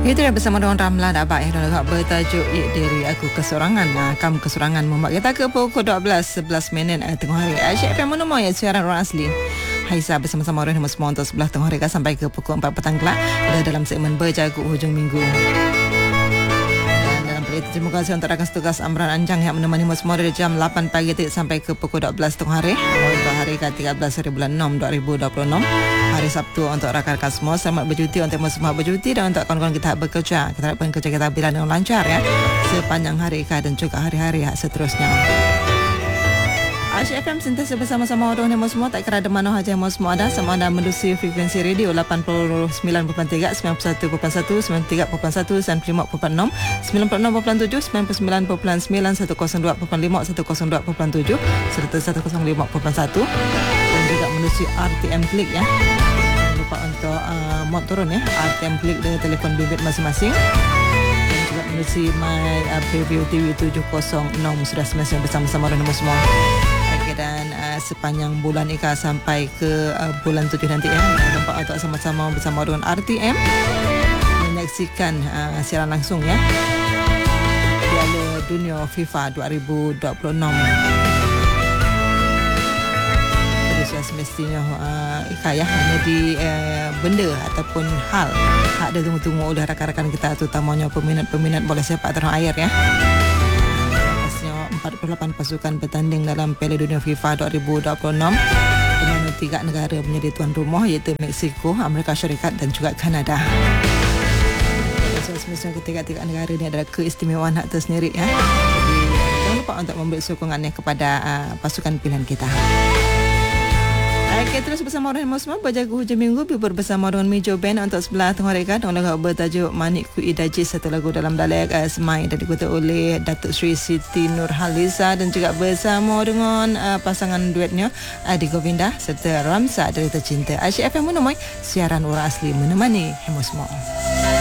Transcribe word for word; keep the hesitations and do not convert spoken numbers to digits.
Kita dah bersama dengan Ramlan Abah yang dah bertajuk "Ik Diri Aku Kesorangan". Nah, kamu kesorangan membuat kita ke pukul dua belas sebelas minit eh, tengah hari. Asyik F M menemu ya siaran orang asli. Haisa bersama-sama orang yang semua untuk sebelah tengah hari sampai ke pukul empat petang kelak. Ada dalam segmen Berjagu Hujung Minggu. Terima kasih untuk rakan setugas Amran Anjang yang menemani semua dari jam lapan pagi sampai ke pukul dua belas tengah hari. Untuk hari ke tiga belas hari bulan enam dua ribu dua puluh enam. Hari Sabtu untuk rakan-rakan semua selamat bercuti, untuk semua bercuti, dan untuk kawan-kawan kita bekerja, kita harapkan kerja kita berjalan dengan lancar ya sepanjang hari dan juga hari-hari seterusnya. Asyik F M sentiasa bersama-sama orang yang semua, tak kira ada mana saja yang semua ada, sama ada menerusi frekuensi radio lapan puluh sembilan perpuluhan tiga, sembilan puluh satu perpuluhan satu, sembilan puluh tiga perpuluhan satu, sembilan puluh lima perpuluhan enam, sembilan puluh enam perpuluhan tujuh, sembilan puluh sembilan perpuluhan sembilan, seratus dua perpuluhan lima, seratus dua perpuluhan tujuh, serta seratus lima perpuluhan satu, dan juga menerusi R T M Klik ya. Jangan lupa untuk uh, mod turun ya R T M Klik dengan telefon bimbit masing-masing. Dan juga menerusi My uh, Preview T V tujuh kosong enam sudah semestinya bersama-sama orang semua. Dan uh, sepanjang bulan Ika sampai ke uh, bulan tujuh nanti ya, nampak untuk sama-sama bersama dengan R T M menyaksikan uh, siaran langsung ya Piala Dunia FIFA dua ribu dua puluh enam. Jadi semestinya uh, Ika ya menjadi uh, benda ataupun hal hak dia tunggu-tunggu oleh rakan-rakan kita, terutamanya peminat-peminat bola sepak tanah air ya. empat puluh lapan pasukan bertanding dalam Piala Dunia FIFA dua ribu dua puluh enam dengan tiga negara menjadi tuan rumah, iaitu Mexico, Amerika Syarikat dan juga Kanada. Semestinya ketiga-tiga negara ini adalah keistimewaan hak tersendiri ya. Jadi jangan lupa untuk memberi sokongannya kepada uh, pasukan pilihan kita. Okey, terus bersama orang semua berjaga hujung minggu, bibur bersama dengan Mijo Band untuk sebelah tengah rekan dengan lagu bertajuk Manik Ku Idaji, satu lagu dalam dialek uh, Semai dan dikutuk oleh Datuk Sri Siti Nurhaliza, dan juga bersama dengan uh, pasangan duetnya Adi Govinda serta Ramsa dari Tercinta. Asyik F M menemui siaran orang asli menemani hemo semua.